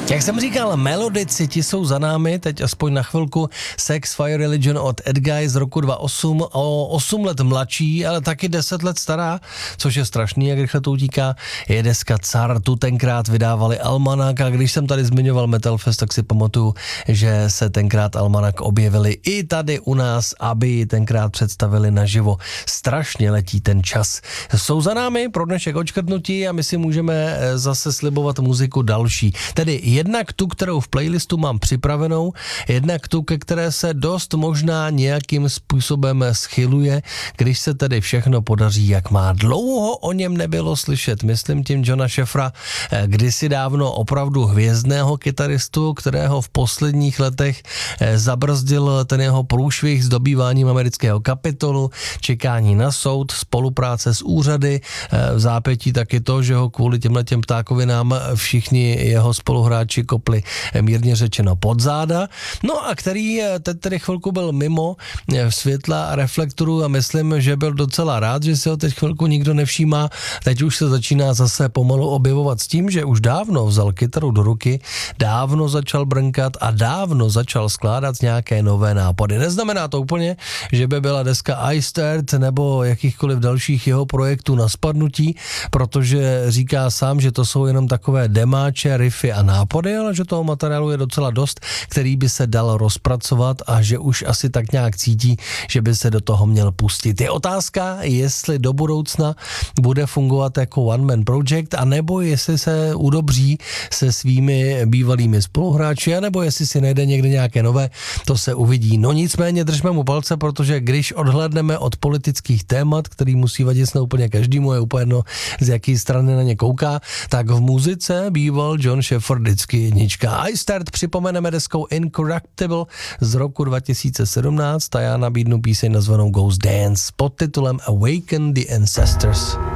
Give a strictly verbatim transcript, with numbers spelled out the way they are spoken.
Jak jsem říkal, melodici, ti jsou za námi, teď aspoň na chvilku. Sex, Fire Religion od Edguy z roku dva tisíce osm, o osm let mladší, ale taky deset let stará, což je strašný, jak rychle to utíká. Je deska Car, tu tenkrát vydávali Almanak, a když jsem tady zmiňoval Metal Fest, tak si pamatuju, že se tenkrát Almanak objevili i tady u nás, aby tenkrát představili naživo. Strašně letí ten čas. Jsou za námi pro dnešek odškrtnutí a my si můžeme zase slibovat muziku další. Tedy jednak tu, kterou v playlistu mám připravenou, jednak tu, ke které se dost možná nějakým způsobem schyluje, když se tedy všechno podaří, jak má. Dlouho o něm nebylo slyšet, myslím tím Johna Scheffera, kdysi dávno opravdu hvězdného kytaristu, kterého v posledních letech zabrzdil ten jeho průšvih s dobýváním amerického Kapitolu, čekání na soud, spolupráce s úřady, v zápětí taky to, že ho kvůli těmhletěm ptákovinám všichni jeho spoluhráči kopli mírně řečeno pod záda. No a který teď tedy chvilku byl mimo světla a reflektoru a myslím, že byl docela rád, že si ho teď chvilku nikdo nevšímá. Teď už se začíná zase pomalu objevovat s tím, že už dávno vzal kytaru do ruky, dávno začal brnkat a dávno začal skládat nějaké nové nápady. Neznamená to úplně, že by byla deska Iced Earth nebo jakýchkoliv dalších jeho projektů na spadnutí, protože říká sám, že to jsou jenom takové demáče, riffy a nápady, ale že toho materiálu je docela dost, který by se dal rozpracovat a že už asi tak nějak cítí, že by se do toho měl pustit. Je otázka, jestli do budoucna bude fungovat jako one man project, anebo jestli se udobří se svými bývalými spoluhráči, anebo jestli si najde někde nějaké nové, to se uvidí. No nicméně držme mu palce, protože když odhlédneme od politických témat, který musí vadit na úplně každému, je úplně jedno, z jaký strany na ně kouká, tak v muzice býval John Scheffer vždycky jednička. I Start připomeneme deskou Incorruptible z roku dva tisíce sedmnáct a já nabídnu píseň nazvanou Ghost Dance pod titulem Awaken the Ancestors.